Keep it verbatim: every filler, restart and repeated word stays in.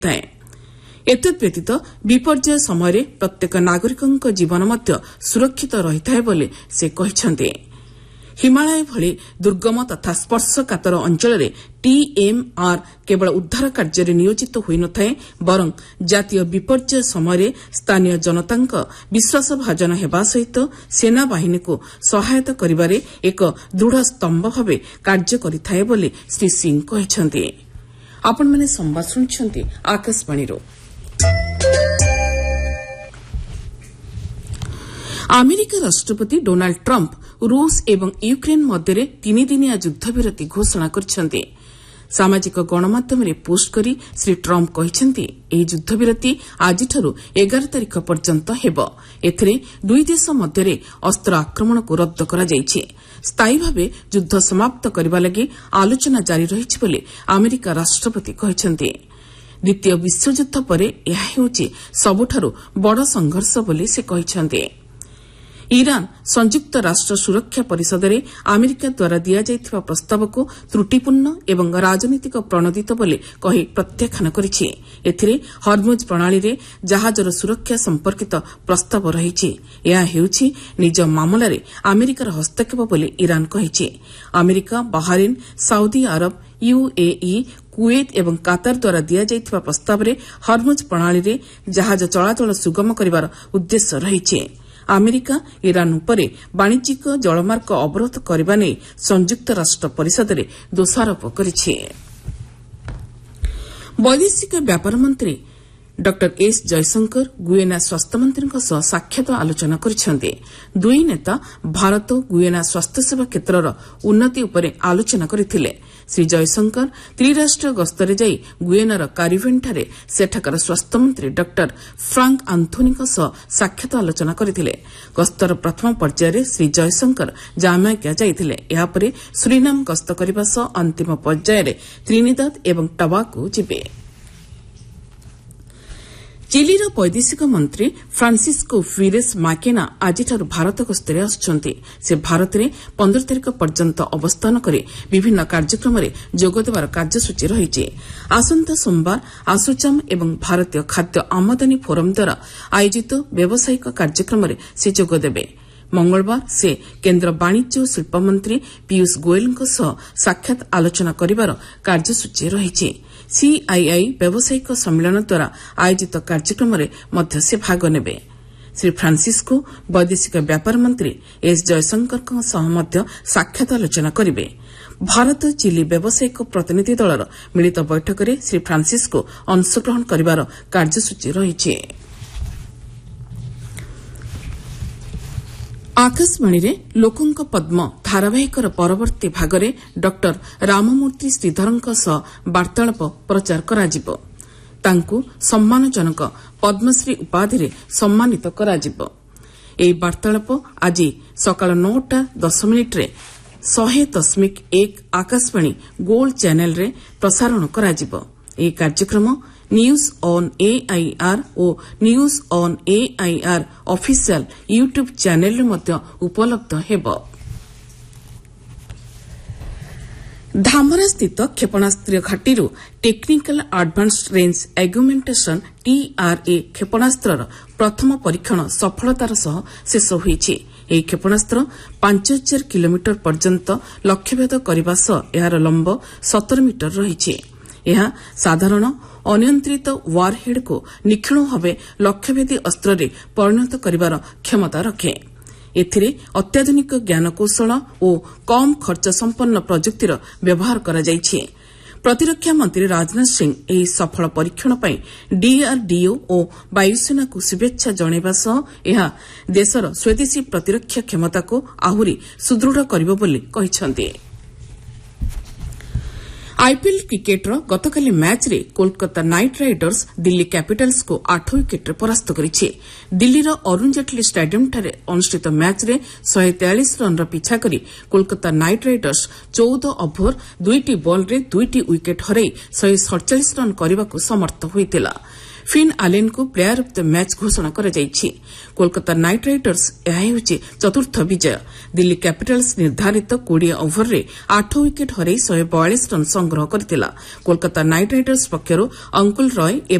ଥାଏ। ଏତଦ୍ବ୍ୟତୀତ ବିପର୍ଯ୍ୟୟ ସମୟରେ ପ୍ରତ୍ୟେକ ନାଗରିକଙ୍କ ଜୀବନ ମଧ୍ୟ ସୁରକ୍ଷିତ ରହିଥାଏ ବୋଲି ସେ କହିଛନ୍ତି। ହିମାଳୟ ଭଳି ଦୁର୍ଗମ ତଥା ସ୍ପର୍ଶକାତର ଅଞ୍ଚଳରେ ଟିଏମ୍ଆର୍ କେବଳ ଉଦ୍ଧାର କାର୍ଯ୍ୟରେ ନିୟୋଜିତ ହୋଇନଥାଏ, ବରଂ ଜାତୀୟ ବିପର୍ଯ୍ୟୟ ସମୟରେ ସ୍ଥାନୀୟ ଜନତାଙ୍କ ବିଶ୍ୱାସଭାଜନ ହେବା ସହିତ ସେନାବାହିନୀକୁ ସହାୟତା କରିବାରେ ଏକ ଦୃଢ଼ ସ୍ତମ୍ଭ ଭାବେ କାର୍ଯ୍ୟ କରିଥାଏ ବୋଲି ଶ୍ରୀ ସିଂ କହିଛନ୍ତି। ଆପଣମାନେ ସମ୍ବାଦ ଶୁଣୁଛନ୍ତି ଆକାଶବାଣୀରୁ। ଆମେରିକା ରାଷ୍ଟ୍ରପତି ଡୋନାଲ୍ଡ ଟ୍ରମ୍ପ ରୁଷ ଏବଂ ୟୁକ୍ରେନ୍ ମଧ୍ୟରେ ତିନିଦିନିଆ ଯୁଦ୍ଧବିରତି ଘୋଷଣା କରିଛନ୍ତି। ସାମାଜିକ ଗଣମାଧ୍ୟମରେ ପୋଷ୍ଟ କରି ଶ୍ରୀ ଟ୍ରମ୍ପ କହିଛନ୍ତି, ଏହି ଯୁଦ୍ଧବିରତି ଆଜିଠାରୁ ଏଗାର ତାରିଖ ପର୍ଯ୍ୟନ୍ତ ହେବ। ଏଥିରେ ଦୁଇ ଦେଶ ମଧ୍ୟରେ ଅସ୍ତ୍ର ଆକ୍ରମଣକୁ ରଦ୍ଦ କରାଯାଇଛି। ସ୍ଥାୟୀ ଭାବେ ଯୁଦ୍ଧ ସମାପ୍ତ କରିବା ଲାଗି ଆଲୋଚନା ଜାରି ରହିଛି ବୋଲି ଆମେରିକା ରାଷ୍ଟ୍ରପତି କହିଛନ୍ତି। ଦ୍ୱିତୀୟ ବିଶ୍ୱଯୁଦ୍ଧ ପରେ ଏହା ହେଉଛି ସବୁଠାରୁ ବଡ଼ ସଂଘର୍ଷ ବୋଲି ସେ କହିଛନ୍ତି। ଇରାନ୍ ସଂଯୁକ୍ତ ରାଷ୍ଟ୍ର ସୁରକ୍ଷା ପରିଷଦରେ ଆମେରିକା ଦ୍ୱାରା ଦିଆଯାଇଥିବା ପ୍ରସ୍ତାବକୁ ତ୍ରୁଟିପୂର୍ଣ୍ଣ ଏବଂ ରାଜନୈତିକ ପ୍ରଣୋଦିତ ବୋଲି କହି ପ୍ରତ୍ୟାଖ୍ୟାନ କରିଛି। ଏଥିରେ ହର୍ମୁଜ୍ ପ୍ରଣାଳୀରେ ଜାହାଜର ସୁରକ୍ଷା ସମ୍ପର୍କିତ ପ୍ରସ୍ତାବ ରହିଛି। ଏହା ହେଉଛି ନିଜ ମାମଲାରେ ଆମେରିକାର ହସ୍ତକ୍ଷେପ ବୋଲି ଇରାନ୍ କହିଛି। America, Bahrain, Saudi Arab, UAE, Kuwait ଏବଂ କାତାର ଦ୍ୱାରା ଦିଆଯାଇଥିବା ପ୍ରସ୍ତାବରେ ହର୍ମୁଜ୍ ପ୍ରଣାଳୀରେ ଜାହାଜ ଚଳାଚଳ ସୁଗମ କରିବାର ଉଦ୍ଦେଶ୍ୟ ରହିଛି। ଆମେରିକା ଇରାନ୍ ଉପରେ ବାଣିଜ୍ୟିକ ଜଳମାର୍ଗ ଅବରୋଧ କରିବା ନେଇ ସଂଯୁକ୍ତ ରାଷ୍ଟ୍ର ପରିଷଦରେ ଦୋଷାରୋପ କରିଛି। ବୈଦେଶିକ ବ୍ୟାପାର ମନ୍ତ୍ରୀ ଡ ଏସ୍ ଜୟଶଙ୍କର ଗୁୟେନା ସ୍ୱାସ୍ଥ୍ୟମନ୍ତ୍ରୀଙ୍କ ସହ ସାକ୍ଷାତ ଆଲୋଚନା କରିଛନ୍ତି। ଦୁଇ ନେତା ଭାରତ ଗୁୟେନା ସ୍ୱାସ୍ଥ୍ୟସେବା କ୍ଷେତ୍ରର ଉନ୍ନତି ଉପରେ ଆଲୋଚନା କରିଥିଲେ। ଶ୍ରୀ ଜୟଶଙ୍କର ତ୍ରିରାଷ୍ଟ୍ରୀୟ ଗସ୍ତରେ ଯାଇ ଗୁୟେନାର କାରିଭେନ୍ଠାରେ ସେଠାକାର ସ୍ୱାସ୍ଥ୍ୟମନ୍ତ୍ରୀ ଡ ଫ୍ରାଙ୍କ ଆନ୍ଥୋନିଙ୍କ ସହ ସାକ୍ଷାତ ଆଲୋଚନା କରିଥିଲେ। ଗସ୍ତର ପ୍ରଥମ ପର୍ଯ୍ୟାୟରେ ଶ୍ରୀ ଜୟଶଙ୍କର ଜାମାଇକା ଯାଇଥିଲେ। ଏହାପରେ ସୁରିନାମ ଗସ୍ତ କରିବା ସହ ଅନ୍ତିମ ପର୍ଯ୍ୟାୟରେ ତ୍ରିନିଦାଦ ଏବଂ ଟବାଗୋ ଯିବେ। ଚିଲିର ବୈଦେଶିକ ମନ୍ତ୍ରୀ ଫ୍ରାନ୍ସିସ୍କୋ ଫିରେସ୍ ମାକେନା ଆଜିଠାରୁ ଭାରତ ଗସ୍ତରେ ଆସୁଛନ୍ତି। ସେ ଭାରତରେ ପନ୍ଦର ତାରିଖ ପର୍ଯ୍ୟନ୍ତ ଅବସ୍ଥାନ କରି ବିଭିନ୍ନ କାର୍ଯ୍ୟକ୍ରମରେ ଯୋଗଦେବାର କାର୍ଯ୍ୟସୂଚୀ ରହିଛି। ଆସନ୍ତା ସୋମବାର ଆସୋଚାମ୍ ଏବଂ ଭାରତୀୟ ଖାଦ୍ୟ ଆମଦାନୀ ଫୋରମ୍ ଦ୍ୱାରା ଆୟୋଜିତ ବ୍ୟବସାୟିକ କାର୍ଯ୍ୟକ୍ରମରେ ସେ ଯୋଗଦେବେ। ମଙ୍ଗଳବାର ସେ କେନ୍ଦ୍ର ବାଣିଜ୍ୟ ଓ ଶିଳ୍ପମନ୍ତ୍ରୀ ପୀୟୂଷ ଗୋୟଲଙ୍କ ସହ ସାକ୍ଷାତ ଆଲୋଚନା କରିବାର କାର୍ଯ୍ୟସୂଚୀ ରହିଛି। ସିଆଇଆଇ ବ୍ୟବସାୟିକ ସମ୍ମିଳନ ଦ୍ୱାରା ଆୟୋଜିତ କାର୍ଯ୍ୟକ୍ରମରେ ମଧ୍ୟ ସେ ଭାଗ ନେବେ। ଶ୍ରୀ ଫ୍ରାନ୍ସିସ୍କୋ ବୈଦେଶିକ ବ୍ୟାପାର ମନ୍ତ୍ରୀ ଏସ୍ ଜୟଶଙ୍କରଙ୍କ ସହ ମଧ୍ୟ ସାକ୍ଷାତ ଆଲୋଚନା କରିବେ। ଭାରତ ଚିଲି ବ୍ୟବସାୟିକ ପ୍ରତିନିଧି ଦଳର ମିଳିତ ବୈଠକରେ ଶ୍ରୀ ଫ୍ରାନ୍ସିସ୍କୋ ଅଂଶଗ୍ରହଣ କରିବାର କାର୍ଯ୍ୟସୂଚୀ ରହିଛି। ଆକାଶବାଣୀରେ ଲୋକଙ୍କ ପଦ୍ମ ଧାରାବାହିକର ପରବର୍ତ୍ତୀ ଭାଗରେ ଡ ରାମମୂର୍ତ୍ତି ଶ୍ରୀଧରଙ୍କ ସହ ବାର୍ତ୍ତାଳାପ ପ୍ରଚାର କରାଯିବ। ତାଙ୍କୁ ସମ୍ମାନଜନକ ପଦ୍ମଶ୍ରୀ ଉପାଧିରେ ସମ୍ମାନିତ କରାଯିବ। ଏହି ବାର୍ତ୍ତାଳାପ ଆଜି ସକାଳ ନଅଟା ଦଶ ମିନିଟ୍ରେ ଶହେ ଦଶମିକ ଏକ ଆକାଶବାଣୀ ଗୋଲ୍ଡ ଚ୍ୟାନେଲ୍ରେ ପ୍ରସାରଣ କରାଯିବ। ଏହି କାର୍ଯ୍ୟକ୍ରମ news on AIR O news on AIR official YouTube ଚ୍ୟାନେଲ୍ରେ ମଧ୍ୟ ଉପଲବ୍ଧ ହେବ। ଧାମରାସ୍ଥିତ କ୍ଷେପଣାସ୍ତ୍ର ଘାଟିରୁ ଟେକ୍ନିକାଲ ଆଡଭାନ୍ସଡ୍ ରେଞ୍ଜ ଆଗୁମେଣ୍ଟେସନ୍ ଟିଆର୍ଏ କ୍ଷେପଣାସ୍ତ୍ରର ପ୍ରଥମ ପରୀକ୍ଷଣ ସଫଳତାର ସହ ଶେଷ ହୋଇଛି। ଏହି କ୍ଷେପଣାସ୍ତ୍ର ପାଞ୍ଚ ହଜାର କିଲୋମିଟର ପର୍ଯ୍ୟନ୍ତ ଲକ୍ଷ୍ୟଭେଦ କରିବା ସହ ଏହାର ଲମ୍ବ ସତର ମିଟର ରହିଛି। ଏହା ସାଧାରଣ ଅନିୟନ୍ତ୍ରିତ ୱାରହେଡ୍କୁ ନିକ୍ଷୁଣ ଭାବେ ଲକ୍ଷ୍ୟଭେଦୀ ଅସ୍ତ୍ରରେ ପରିଣତ କରିବାର କ୍ଷମତା ରଖେ। ଏଥିରେ ଅତ୍ୟାଧୁନିକ ଜ୍ଞାନକୌଶଳ ଓ କମ୍ ଖର୍ଚ୍ଚ ସମ୍ପନ୍ନ ପ୍ରଯୁକ୍ତିର ବ୍ୟବହାର କରାଯାଇଛି। ପ୍ରତିରକ୍ଷା ମନ୍ତ୍ରୀ ରାଜନାଥ ସିଂ ଏହି ସଫଳ ପରୀକ୍ଷଣ ପାଇଁ ଡିଆର୍ଡିଓ ଓ ବାୟୁସେନାକୁ ଶୁଭେଚ୍ଛା ଜଣାଇବା ସହ ଏହା ଦେଶର ସ୍ୱଦେଶୀ ପ୍ରତିରକ୍ଷା କ୍ଷମତାକୁ ଆହୁରି ସୁଦୃଢ଼ କରିବ ବୋଲି କହିଛନ୍ତି। ଆଇପିଏଲ୍ କ୍ରିକେଟ୍ର ଗତକାଲି ମ୍ୟାଚ୍ରେ କୋଲକାତା ନାଇଟ୍ ରାଇଡର୍ସ ଦିଲ୍ଲୀ କ୍ୟାପିଟାଲ୍ସକୁ ଆଠ ୱିକେଟ୍ରେ ପରାସ୍ତ କରିଛି। ଦିଲ୍ଲୀର ଅରୁଣ ଜେଟ୍ଲୀ ଷ୍ଟାଡିୟମ୍ଠାରେ ଅନୁଷ୍ଠିତ ମ୍ୟାଚ୍ରେ ଶହେ ତେୟାଳିଶ ରନ୍ର ପିଛା କରି କୋଲକାତା ନାଇଟ୍ ରାଇଡର୍ସ ଚଉଦ ଓଭର ଦୁଇଟି ବଲ୍ରେ ଦୁଇଟି ୱିକେଟ୍ ହରାଇ ଶହେ ସତଚାଳିଶ ରନ୍ କରିବାକୁ ସମର୍ଥ ହୋଇଥିଲା। Fin ଆଲେନ୍ଙ୍କୁ player of the match ଘୋଷଣା କରାଯାଇଛି। କୋଲକାତା ନାଇଟ୍ ରାଇଡର୍ସ ଏହା ହେଉଛି ଚତୁର୍ଥ ବିଜୟ। ଦିଲ୍ଲୀ କ୍ୟାପିଟାଲ୍ସ ନିର୍ଦ୍ଧାରିତ କୋଡ଼ିଏ ଓଭରରେ ଆଠ ୱିକେଟ୍ ହରାଇ ଶହେ ବୟାଳିଶ ରନ୍ ସଂଗ୍ରହ କରିଥିଲା। କୋଲକାତା ନାଇଟ୍ ରାଇଡର୍ସ ପକ୍ଷରୁ ଅଙ୍କୁଲ ରୟ